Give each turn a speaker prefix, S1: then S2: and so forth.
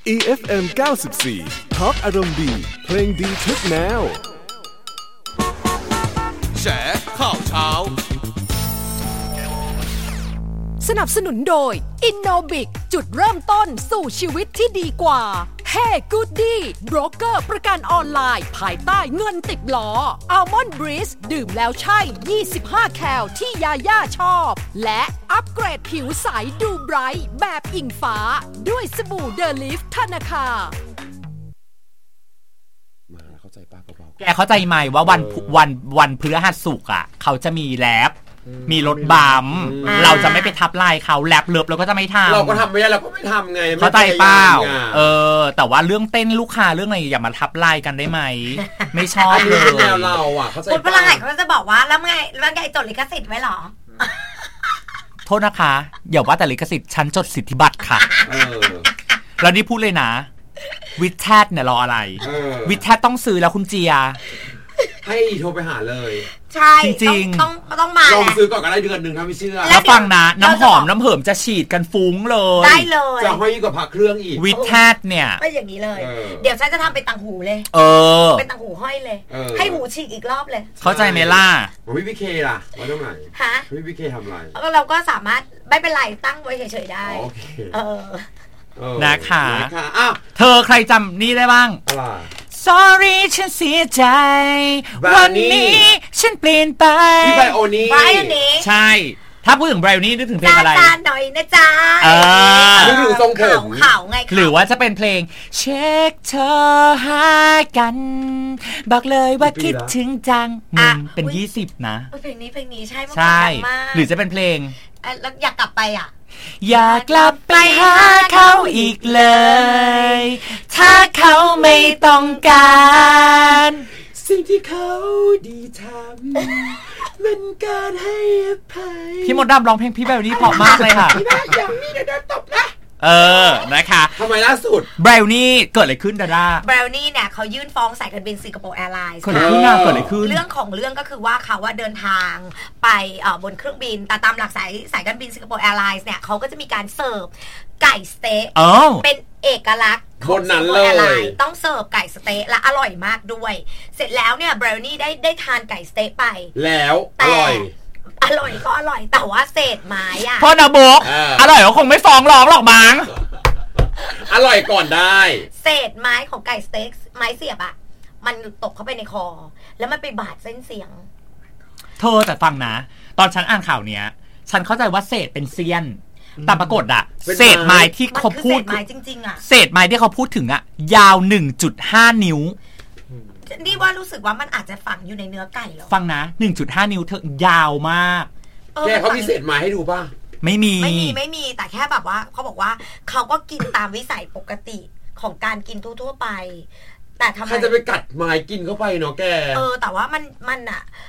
S1: EFM 94 Talk อารมณ์ดีเพลงดีทุกแนว
S2: แฉข่าวเช้า
S3: สนับสนุนโดย Innobic จุดเริ่มต้นสู่ชีวิตที่ดีกว่า Hey Goody โบรกเกอร์ประกันออนไลน์ภายใต้เงินติดล้อ Almond Breeze ดื่มแล้วใช่25แคลที่ยาย่าชอบและอัปเกรดผิวใสดูไบรท์แบบอิงฟ้าด้วยสบู่เดอลิฟธนาคาร
S1: เข้าใจป้าเบาๆ
S4: แกเข้าใจไหมว่าวันพฤหัสศุกร์อ่ะเขาจะมีแรปมีรถบัมเราจะไม่ไปทับลายเขาแรปเลิฟเราก็จะไม่ทำ
S5: เราก็ทำไม่ได้เราก็ไม่ทำไง
S4: เข้าใจเปล่าแต่ว่าเรื่องเต้นลูกค้าเรื่องอะไรอย่ามาทับลายกันได้ไหมไม่ชอบเลย
S5: แนวเราอ่ะเข้าใจ
S6: คุณพลังงานเขาจะบอกว่าแล้วไงจดลิขสิทธิ์ไว้หรอ
S4: โทษนะคะอย่าว่าแต่ลิขสิทธิ์ฉันจดสิทธิบัตรค่ะแล้วนี่พูดเลยนะวิทแทดเนี่ยรออะไรวิทแทดต้องซื้อแล้วคุณเจีย
S5: ให้โทรไปหาเลย
S6: ใช่จริงต้องมา
S5: ลองซื้อก่อนก็ได้เดือนนึงถ้าไม่เชื่อ
S4: แล้วฟังนะน้ำหอมน้ำเหิมจะฉีดกันฟุ้งเลย
S6: ได้เลย
S5: จะห้อยกับผักเครื่องอีก
S4: วิทแทดเนี่ย
S6: ก็อย่างนี้เลยเดี๋ยวฉันจะทำเป็นต่างหูเลยเป็นต่างหูห้อยเลยให้หูฉีกอีกรอบเลย
S4: เข้าใจไหมล่ะ
S5: พี่พีเคล่ะมาตรงไหน
S6: ฮะ
S5: พี่พีเคทำอะไร
S6: เราก็สามารถไม่เป็นไรตั้งไว้เฉยๆได้
S5: โอเค
S4: นะคะเธอใครจำนี่ได้บ้างSorry ฉันเสียใจวันนี้ฉันเปลี่ยนไป
S5: พี่ไบโอนี่
S4: ใช่ถ้าพูดถึงไบโอนี่นึกถึงเพลงอะไร
S6: ตาหน่อยนะจ๊ะ
S5: นึกถึงทรงผม
S6: ข่าวไง
S4: หรือว่าจะเป็นเพลงเช็คเธอหากันบอกเลยว่าคิดถึงจังเป็น20นะ
S6: เพลงนี้ใช่มาก
S4: หรือจะเป็นเพลง
S6: แล้วอยากกลับไปอ่ะ
S4: อยากกลับไปหาเขาอีกเลยถ้าเขาไม่ต้องการ
S5: สิ่งที่เขาดีทำมันการให้อภัย
S4: พี่มดดำร้องเพลงพี่แบบนี้เพราะมากเลยค่ะ
S5: พี่บ้าอย่างนี้เดี๋ยวตบนะ
S4: นะคะ
S5: ทำไมล่าสุด
S4: ไบรนี่เกิดอะไรขึ้นดาด้า
S6: ไบรนี่เนี่ยเขายื่นฟ้องสายการบินสิงคโปร์แอร์ไลน์
S4: เกิดอะไรขึ้นเกิดอะไรขึ้น
S6: เรื่องของเรื่องก็คือว่าเขาว่าเดินทางไปบนเครื่องบินแต่ตามหลักสายการบินสิงคโปร์แอร์ไลน์เนี่ยเขาก็จะมีการเสิร์ฟไก่สเต๊ะเป็นเอกลักษณ์
S5: ของสิงคโปร์แอร์ไลน์
S6: ต้องเสิร์ฟไก่สเต๊ะและอร่อยมากด้วยเสร็จแล้วเนี่ยไบรนี่ได้ทานไก่สเต๊ะไป
S5: แล้วอร่อย
S6: ก็อร่อยแต่ว่าเศษไม้อะ
S4: พ่อนาบอกอร่อยก็คงไม่ฟ้องร้องหรอกมั้ง
S5: อร่อยก่อนได้
S6: เศษไม้ของไก่สเต็กไม้เสียบอะมันตกเข้าไปในคอแล้วมันไปบาดเส้นเสียง
S4: เธอแต่ฟังนะตอนฉันอ่านข่าวเนี้ยฉันเข้าใจว่าเศษเป็นเซียนแต่ปรากฏอะเศษไม้ที่เขาพูด
S6: เศษไม้จริงๆอะ
S4: เศษไม้ที่เขาพูดถึงอะยาว 1.5 นิ้ว
S6: นี่ว่ารู้สึกว่ามันอาจจะฝังอยู่ในเนื้อไก่หรอ
S4: ฟังนะ 1.5 นิ้วเธอยาวมาก
S5: แกเขามีเศษไม้ให้ดูป่ะ
S4: ไม่มี
S6: แต่แค่แบบว่าเขาบอกว่าเขาก็กินตามวิสัยปกติของการกินทั่วๆไปแต่ทำไม
S5: ใครจะไปกัดไม้กินเข้าไปเนาะแก
S6: แต่ว่ามันอะ